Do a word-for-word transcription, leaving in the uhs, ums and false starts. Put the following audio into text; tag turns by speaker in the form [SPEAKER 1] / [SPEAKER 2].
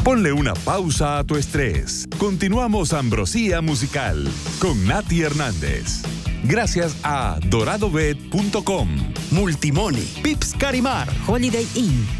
[SPEAKER 1] Ponle una pausa a tu estrés. Continuamos Ambrosía Musical con Nati Hernández. Gracias a doradobet punto com, Multimoni, Pips Carimar,
[SPEAKER 2] Holiday Inn,